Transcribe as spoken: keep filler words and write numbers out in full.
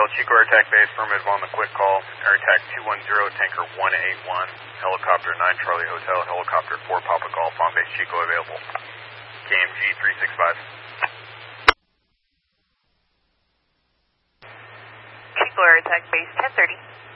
Hotel, Chico Air Attack Base, affirmative on the quick call. Air Attack two one zero, tanker one eight one, helicopter nine Charlie Hotel, helicopter four Papa Golf, on base Chico available. K M G three six five. Chico Air Attack Base ten thirty.